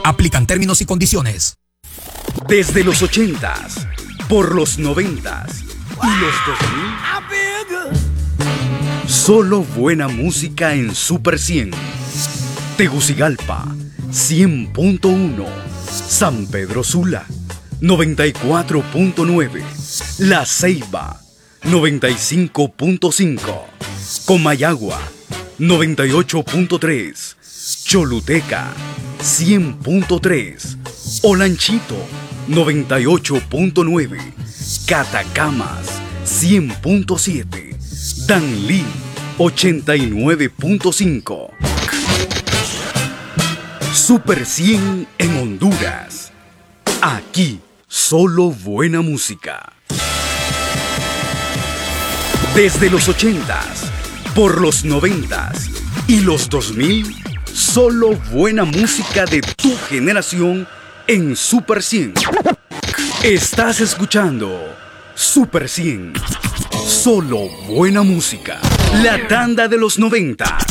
Aplican términos y condiciones. Desde los 80s, por los 90s y los 2000. Solo buena música en Super 100. Tegucigalpa, 100.1. San Pedro Sula, 94.9. La Ceiba, 95.5. Comayagua, 98.3. Choluteca, 100.3. Olanchito, 98.9. Catacamas, 100.7. Danlí, 89.5. Super 100 en Honduras. Aquí, solo buena música. Desde los 80s, por los 90s y los 2000, solo buena música de tu generación en Super 100. Estás escuchando Super 100. Solo buena música. La tanda de los 90.